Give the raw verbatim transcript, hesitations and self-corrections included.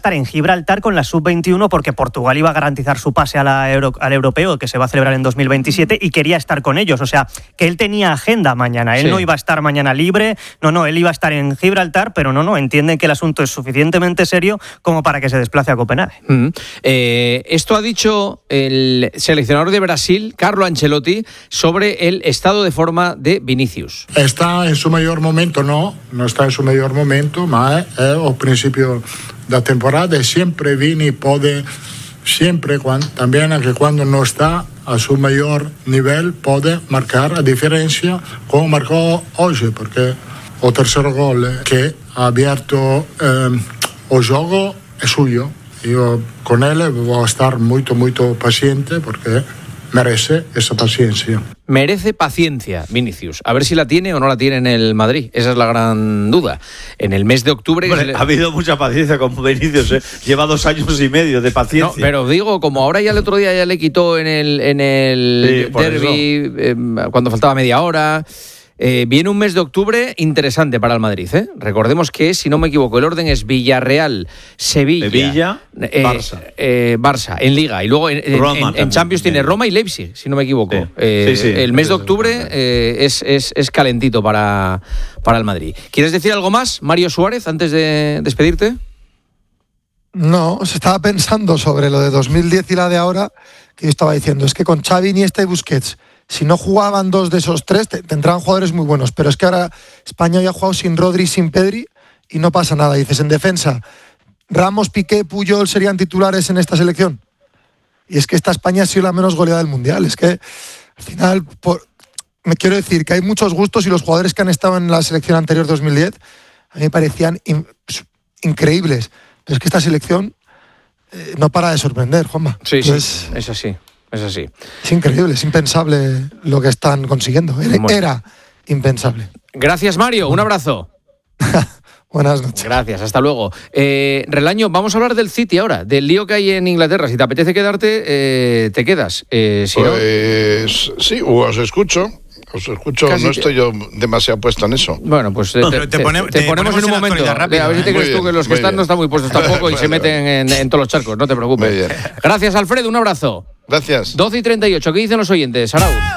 estar en Gibraltar con la sub veintiuno porque Portugal iba a garantizar su pase a la Euro, al europeo que se va a celebrar en dos mil veintisiete y quería estar con ellos. O sea, que él tenía agenda mañana. Él sí. no iba a estar mañana libre. No, no, él iba a estar en Gibraltar, pero no, no, entienden que el asunto es suficientemente serio como para que se desplace a Copenhague. Mm. Eh, esto ha dicho el seleccionador de Brasil, Carlo Ancelotti, sobre el estado de forma de Vinicius. Está en su mayor momento, no, no está en su mayor momento, ma è, è al principio da temporada e sempre Vini puede, siempre, cuando, también anche quando no está a su mayor nivel, puede marcar a diferencia como marcó hoy, porque el tercer gol que ha abierto eh, el juego es suyo. Yo con él voy a estar muy, muy paciente porque merece esa paciencia. Merece paciencia, Vinicius. A ver si la tiene o no la tiene en el Madrid. Esa es la gran duda. En el mes de octubre... Hombre, le... Ha habido mucha paciencia con Vinicius, ¿eh? Lleva dos años y medio de paciencia. No, pero digo, como ahora ya el otro día ya le quitó en el, en el sí, derbi, eh, cuando faltaba media hora... Eh, viene un mes de octubre interesante para el Madrid, ¿eh? Recordemos que, si no me equivoco, el orden es Villarreal, Sevilla, Sevilla eh, Barça. Eh, Barça, en Liga. Y luego en, en, en Champions tiene Roma y Leipzig, si no me equivoco. Sí. Eh, sí, sí, el mes de octubre eh, es, es, es calentito para, para el Madrid. ¿Quieres decir algo más, Mario Suárez, antes de despedirte? No, se estaba pensando sobre lo de dos mil diez y la de ahora, que yo estaba diciendo, es que con Xavi, Iniesta y Busquets, si no jugaban dos de esos tres, tendrán jugadores muy buenos. Pero es que ahora España ya ha jugado sin Rodri, sin Pedri, y no pasa nada. Dices, en defensa, Ramos, Piqué, Puyol serían titulares en esta selección. Y es que esta España ha sido la menos goleada del Mundial. Es que, al final, por... me quiero decir que hay muchos gustos y los jugadores que han estado en la selección anterior dos mil diez a mí me parecían in... increíbles. Pero es que esta selección eh, no para de sorprender, Juanma. Sí, Entonces, sí, es así. Es así. Es increíble, es impensable lo que están consiguiendo. Era, era impensable. Gracias, Mario. Un abrazo. Buenas noches. Gracias, hasta luego. Eh, Relaño, vamos a hablar del City ahora, del lío que hay en Inglaterra. Si te apetece quedarte, eh, te quedas. Eh, si pues no... sí, os escucho. Os escucho, Casi no te... estoy yo demasiado puesto en eso. Bueno, pues te, no, te, te, pone, te, te, te ponemos, ponemos en un momento. Rápido, a ver si te crees bien, tú que los que están bien. No están muy puestos tampoco y se meten en, en todos los charcos, no te preocupes. Gracias, Alfredo, un abrazo. Gracias. doce y treinta y ocho, ¿qué dicen los oyentes, Arauz?